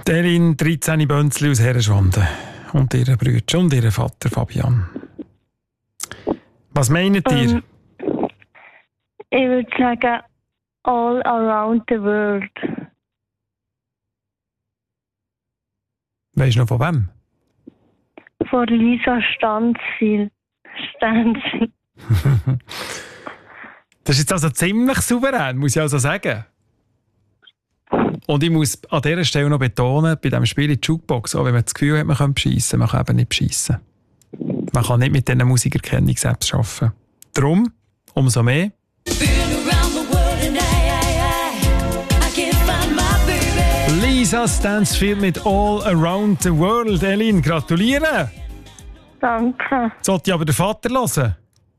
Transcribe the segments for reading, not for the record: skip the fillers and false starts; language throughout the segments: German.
Elin 13 Bönzli aus Herrenschwanden und ihre Brüder und ihr Vater Fabian. Was meint ihr? Ich würde sagen, All Around the World. Weisst du noch von wem? Von Lisa Stanzi. Das ist jetzt also ziemlich souverän, muss ich also sagen. Und ich muss an dieser Stelle noch betonen, bei diesem Spiel in die Jukebox, auch wenn man das Gefühl hat, man kann beschissen, man kann eben nicht beschissen. Man kann nicht mit diesen Musikerkennungs-Apps arbeiten. Darum, umso mehr. Lisa Stansfield mit All Around the World. Elin, gratuliere! Danke. Sollte ich aber den Vater hören?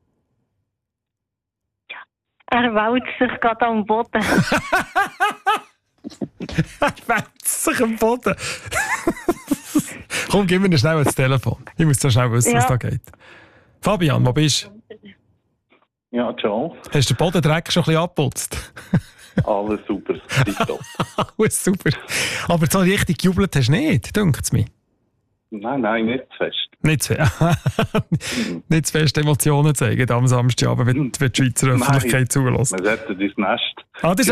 Er wälzt sich gerade am Boden. Er wälzt sich am Boden. Komm, gib mir schnell das Telefon. Ich muss so schnell wissen, was da geht. Fabian, wo bist du? Ja, ciao. Hast du den Bodendreck schon ein bisschen abgeputzt? Alles super. Alles super. Aber so richtig gejubelt hast du nicht, denkt es mir. Nein, nicht zu fest. Nicht zu fest. Nicht zu fest Emotionen zeigen am Samstagabend, wenn die Schweizer Öffentlichkeit zulässt. Man sollte ins Nest.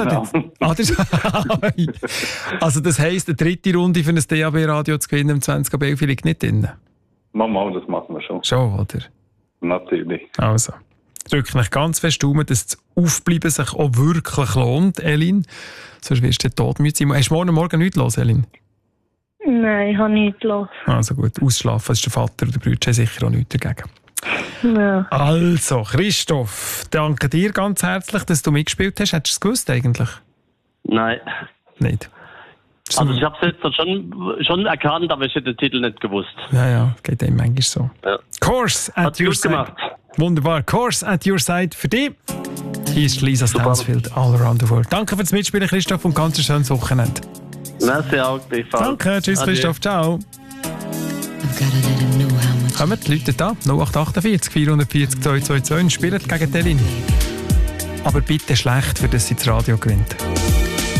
Also das heisst, eine dritte Runde für ein DAB-Radio zu gewinnen im 2011 liegt nicht drin? Mal, das machen wir schon. Schon, oder? Natürlich. Also, drücke mich ganz fest um, dass das Aufbleiben sich auch wirklich lohnt, Elin. Sonst wirst du todmüde sein. Hast du morgen nichts los, Elin? Nein, ich habe nichts los. Also gut, ausschlafen, das ist der Vater oder der Bruder, haben sicher auch nichts dagegen. Ja. Also, Christoph, danke dir ganz herzlich, dass du mitgespielt hast. Hättest du es gewusst eigentlich? Nein. Nicht? Also ich habe es jetzt schon erkannt, aber ich hätte den Titel nicht gewusst. Ja, geht einem manchmal so. Ja. Course at your side. Gemacht. Wunderbar. Course at your side für dich. Hier ist Lisa Stansfield, All Around the World. Danke fürs Mitspielen, Christoph, und ganz schönes Wochenende. Merci auch, danke, tschüss Christoph, ciao. Kommen die Leute da, 0848 440 222 und spielen gegen Elin. Aber bitte schlecht, für das sie das Radio gewinnt.